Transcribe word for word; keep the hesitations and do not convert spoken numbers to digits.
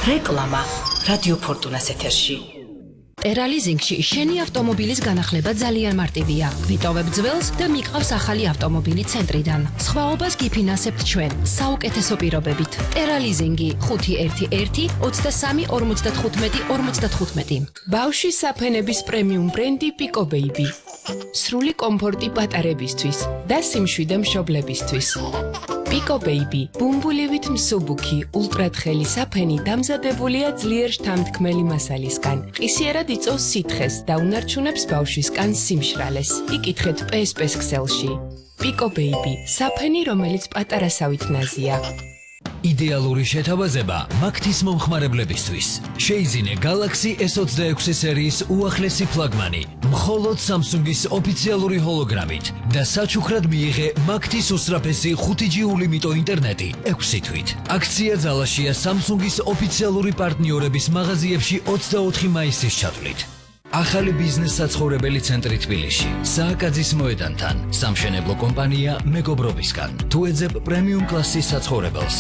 რეკლამა რადიო ფორტუნას ეთერში. Teralizingში შენი ავტომობილის განახლება ძალიან მარტივია. ვიტოვებ ძველს და მიყავს ახალი ავტომობილი ცენტრიდან. სხვაობას გიფინანსებთ ჩვენ საუკეთესო პირობებით. Teralizingi ხუთი ერთი ერთი ოცდასამი ორმოცდათხუთმეტი ორმოცდათხუთმეტი. ბავშვის საფენების პრემიუმ ბრენდი Pico Baby. სრული კომფორტი პატარებისთვის და სიმშვიდე მშობლებისთვის. Pico Baby, ბუმბულივით მსუბუქი, ულტრათხელი საფენი დამზადებულია ძლიერ შთამთქმელი მასალისგან. ყისიერად იწვევს სითხეს და უნარჩუნებს ბავშვისგან სიმშრალეს. იკითხეთ პე ეს პე-ს ქსელში. Pico Baby, საფენი, რომელიც პატარასავით ნაზია. იდეალური შეთავაზება მაგთის მომხმარებლებისთვის. შეიძინე Galaxy ეს ოცდაექვსი სერიის უახლესი ფლაგმანი, მხოლოდ Samsung-ის ოფიციალური ჰოლოგრამით და საჩუქრად მიიღე მაგთის უსწრაფესი ხუთი ჯი ულიმიტო ინტერნეტი ექვსი თვით. აქცია ძალაშია Samsung-ის ოფიციალური პარტნიორების მაღაზიებში ოცდაოთხი მაისის ჩათვლით. ახალი ბიზნეს საცხოვრებელი ცენტრი თბილისში, სააკაძის მოედანთან, სამშენებლო კომპანია მეგობრობისგან. თუ ეძებ პრემიუმ კლასის საცხოვრებელს